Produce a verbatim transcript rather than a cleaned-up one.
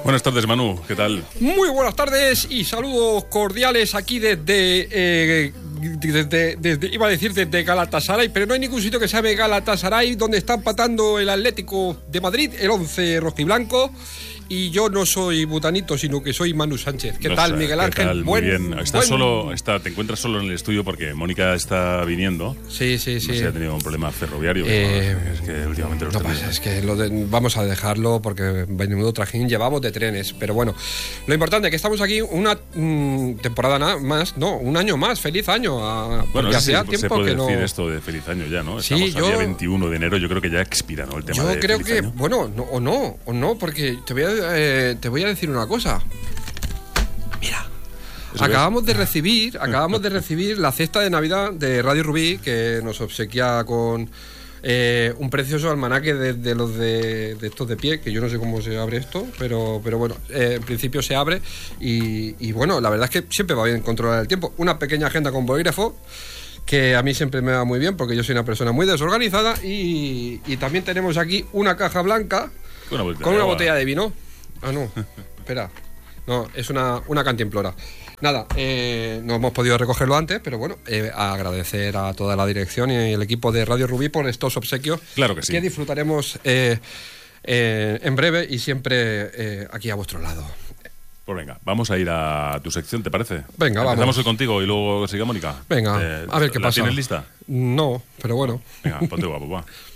Buenas tardes, Manu, ¿qué tal? Muy buenas tardes y saludos cordiales aquí desde, eh, desde, desde iba a decir desde Galatasaray, pero no hay ningún sitio que se llame Galatasaray, donde está empatando el Atlético de Madrid, el once rojiblanco. Y yo no soy Butanito, sino que soy Manu Sánchez. ¿Qué no tal, sé, Miguel ¿qué Ángel? Tal? Muy Buen, bien. Está buen... solo, está, te encuentras solo en el estudio porque Mónica está viniendo. Sí, sí, sí. No sé si ha tenido un problema ferroviario. Eh, es que últimamente los no trenes... pasa, es que lo de, vamos a dejarlo porque menudo trajín llevamos de trenes. Pero bueno, lo importante es que estamos aquí una mmm, temporada nada más, no, un año más. Feliz año. A, bueno, ya sí, hacía se tiempo puede que decir no... esto de feliz año ya, ¿no? Sí, Estamos yo... al día veintiuno de enero, yo creo que ya expira, ¿no? El tema yo de creo feliz que, año. bueno, no, o no, o no, porque te voy a, eh, te voy a decir una cosa. Mira, acabamos de recibir, acabamos de recibir la cesta de Navidad de Radio Rubí, que nos obsequia con eh, un precioso almanaque de, de los de, de estos de pie, que yo no sé cómo se abre esto, pero, pero bueno, eh, en principio se abre y, y bueno, la verdad es que siempre va bien controlar el tiempo. Una pequeña agenda con bolígrafo, que a mí siempre me va muy bien porque yo soy una persona muy desorganizada, y, y también tenemos aquí una caja blanca una con una botella de vino. Ah, no, espera. No, es una, una cantimplora. Nada, eh, no hemos podido recogerlo antes, pero bueno, eh, agradecer a toda la dirección y el equipo de Radio Rubí por estos obsequios. Claro que sí. Que disfrutaremos eh, eh, en breve y siempre eh, aquí a vuestro lado. Pues venga, vamos a ir a tu sección, ¿te parece? Venga, vamos. Empezamos hoy contigo y luego sigue Mónica. Venga, eh, a ver qué ¿la pasa. ¿Tienes lista? No, pero bueno. Venga, ponte guapo, va.